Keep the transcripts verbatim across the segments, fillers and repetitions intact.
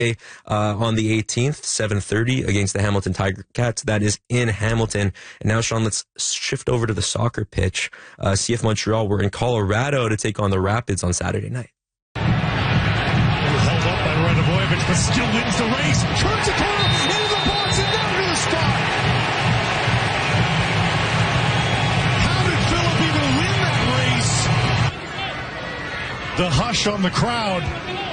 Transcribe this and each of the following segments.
uh, on the eighteenth, seven thirty against the Hamilton Tiger Cats. That is in Hamilton. And now, Sean, let's shift over to the soccer pitch. Uh, C F Montreal, we're in Colorado to take on the Rapids on Saturday night. Held up by Radovojevic, but still wins the race. Turns the corner, into the box, and down to the spot. How did Philip even win that race? The hush on the crowd.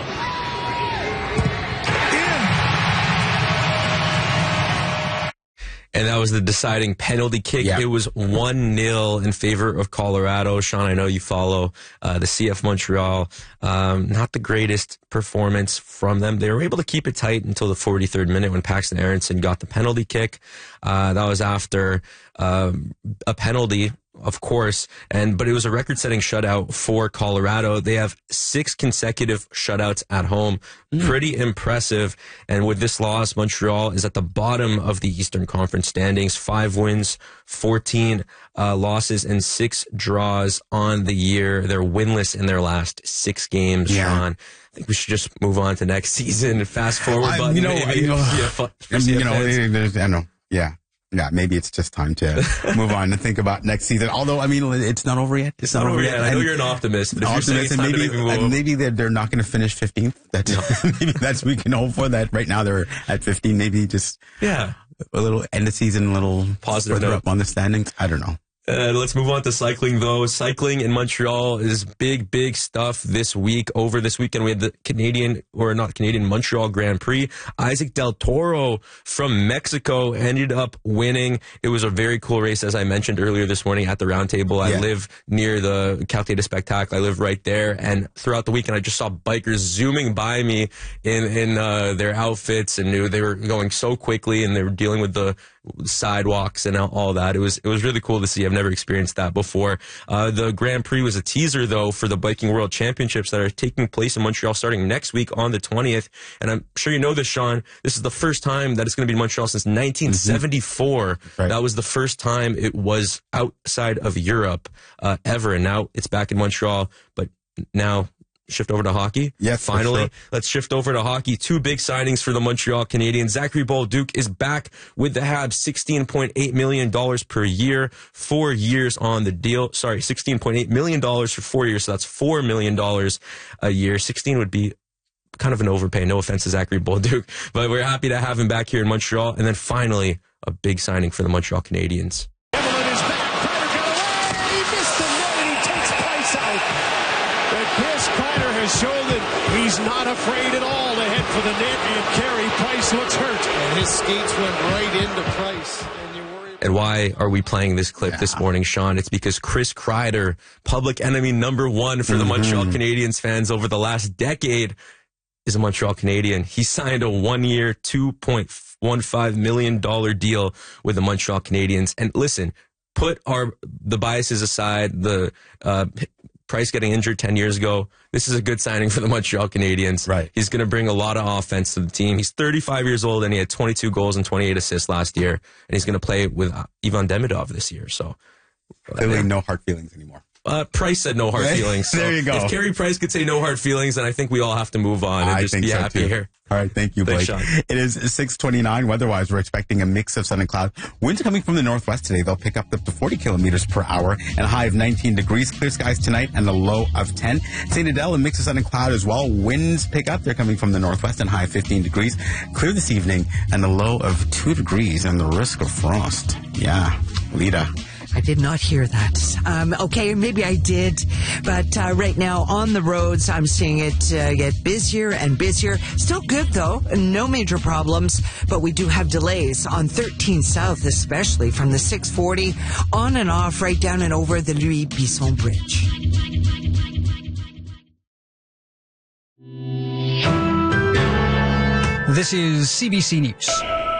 And that was the deciding penalty kick. Yeah. It was one nil in favor of Colorado. Sean, I know you follow uh, the C F Montreal. Um, not the greatest performance from them. They were able to keep it tight until the forty-third minute when Paxton Aronson got the penalty kick. Uh, that was after uh, a penalty, of course, and but it was a record-setting shutout for Colorado. They have six consecutive shutouts at home. Mm. Pretty impressive. And with this loss, Montreal is at the bottom of the Eastern Conference standings. Five wins, fourteen uh, losses, and six draws on the year. They're winless in their last six games, yeah. Sean. I think we should just move on to next season. Fast forward button. You know, maybe. you know, yeah, for, for you know I know. Yeah. Yeah, maybe it's just time to move on and think about next season. Although, I mean, it's not over yet. It's, it's not, not over yet. yet. I know you're an optimist, but if optimist, you're saying it's and time maybe, to make a move. And maybe they're, they're not going to finish fifteenth. That's, no. Maybe that's we can hope for that. Right now they're at fifteen. Maybe just yeah, a little end of season, a little positive further note. up on the standings. I don't know. Uh, let's move on to cycling, though. Cycling in Montreal is big, big stuff this week. Over this weekend, we had the Canadian, or not Canadian, Montreal Grand Prix. Isaac Del Toro from Mexico ended up winning. It was a very cool race, as I mentioned earlier this morning at the Roundtable. I yeah. live near the Quartier de Spectacle. I live right there. And throughout the weekend, I just saw bikers zooming by me in, in uh, their outfits, and knew they were going so quickly, and they were dealing with the sidewalks and all that. It was it was really cool to see. I've never experienced that before. Uh, the Grand Prix was a teaser, though, for the Biking World Championships that are taking place in Montreal starting next week on the twentieth. And I'm sure you know this, Sean. This is the first time that it's going to be in Montreal since nineteen seventy-four. Mm-hmm. Right. That was the first time it was outside of Europe uh, ever. And now it's back in Montreal. But now shift over to hockey. Yes, finally. Sure. Let's shift over to hockey. Two big signings for the Montreal Canadiens. Zachary Bolduc is back with the Habs, sixteen point eight million dollars per year, four years on the deal. Sorry, sixteen point eight million dollars for four years, so that's four million dollars a year. sixteen would be kind of an overpay. No offense to Zachary Bolduc, but we're happy to have him back here in Montreal. And then finally, a big signing for the Montreal Canadiens. Evelyn is back. Kreider got away. He missed the net, and he takes Price out. But Chris Kreider has shown that he's not afraid at all to head for the net, and Carey Price looks hurt. And his skates went right into Price. And you worry about And why are we playing this clip yeah. this morning, Sean? It's because Chris Kreider, public enemy number one for the mm-hmm. Montreal Canadiens fans over the last decade, is a Montreal Canadian. He signed a one-year, two point one five million dollars deal with the Montreal Canadiens. And listen, put our the biases aside, the uh, Price getting injured ten years ago, this is a good signing for the Montreal Canadiens. Right. He's going to bring a lot of offense to the team. He's thirty-five years old, and he had twenty-two goals and twenty-eight assists last year. And he's going to play with Ivan Demidov this year. So clearly, no hard feelings anymore. Uh, Price said no hard feelings. So there you go. If Carey Price could say no hard feelings, then I think we all have to move on and I just think be so happy too. here. All right, thank you, Blake. Thanks, Sean. It is six twenty-nine. Weather-wise, we're expecting a mix of sun and cloud. Winds coming from the northwest today. They'll pick up up to forty kilometers per hour and a high of nineteen degrees. Clear skies tonight and a low of ten. Saint Adele, a mix of sun and cloud as well. Winds pick up. They're coming from the northwest and high of fifteen degrees. Clear this evening and a low of two degrees and the risk of frost. Yeah, Lita. I did not hear that. Um, okay, maybe I did, but uh, right now on the roads, I'm seeing it uh, get busier and busier. Still good, though. No major problems, but we do have delays on thirteen South, especially from the six forty on and off right down and over the Louis Bisson Bridge. This is C B C News.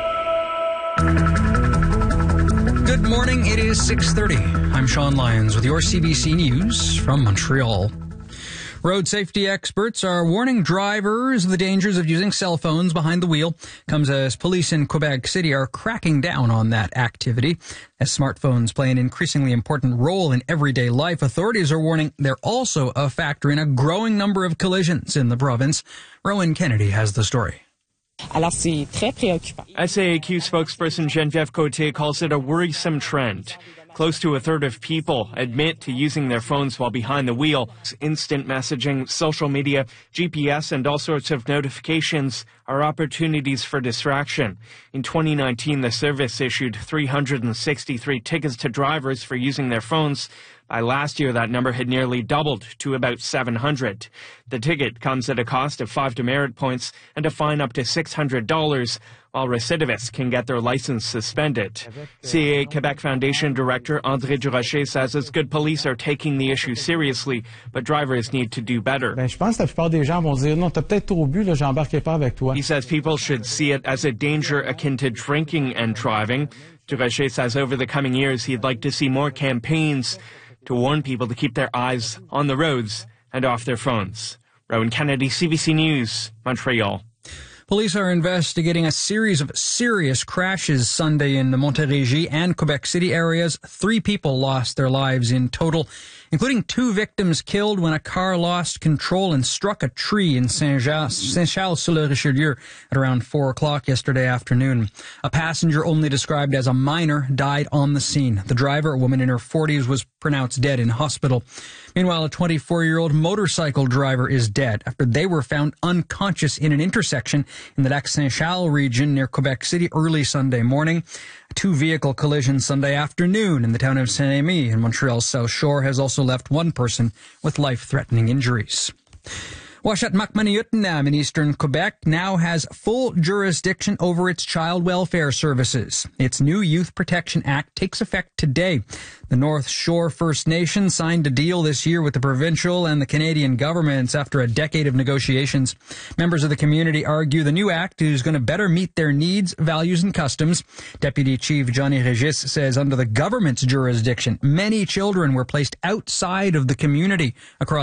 Good morning. It is six thirty. I'm Sean Lyons with your C B C News from Montreal. Road safety experts are warning drivers of the dangers of using cell phones behind the wheel. Comes as police in Quebec City are cracking down on that activity. As smartphones play an increasingly important role in everyday life, authorities are warning they're also a factor in a growing number of collisions in the province. Rowan Kennedy has the story. Alors c'est très préoccupant. S A A Q spokesperson Geneviève Côté calls it a worrisome trend. Close to a third of people admit to using their phones while behind the wheel. Instant messaging, social media, G P S, and all sorts of notifications are opportunities for distraction. In twenty nineteen, the service issued three hundred sixty-three tickets to drivers for using their phones. By last year, that number had nearly doubled to about seven hundred. The ticket comes at a cost of five demerit points and a fine up to six hundred dollars, while recidivists can get their license suspended. C A A Quebec Foundation Director André Durocher says it's good police are taking the issue seriously, but drivers need to do better. Ben, je pense que la plupart des gens vont dire non, t'as peut-être trop bu, là, j'embarquerai pas avec toi. He says people should see it as a danger akin to drinking and driving. Durocher says over the coming years he'd like to see more campaigns to warn people to keep their eyes on the roads and off their phones. Rowan Kennedy, C B C News, Montreal. Police are investigating a series of serious crashes Sunday in the Montérégie and Quebec City areas. Three people lost their lives in total, including two victims killed when a car lost control and struck a tree in Saint-Charles-sur-le-Richelieu at around four o'clock yesterday afternoon. A passenger, only described as a minor, died on the scene. The driver, a woman in her forties, was pronounced dead in hospital. Meanwhile, a twenty-four-year-old motorcycle driver is dead after they were found unconscious in an intersection in the Lac-Saint-Charles region near Quebec City early Sunday morning. A two-vehicle collision Sunday afternoon in the town of Saint-Rémy in Montreal's South Shore has also left one person with life-threatening injuries. Washat Makmaniyutnam in eastern Quebec now has full jurisdiction over its child welfare services. Its new Youth Protection Act takes effect today. The North Shore First Nation signed a deal this year with the provincial and the Canadian governments after a decade of negotiations. Members of the community argue the new act is going to better meet their needs, values, and customs. Deputy Chief Johnny Regis says under the government's jurisdiction, many children were placed outside of the community across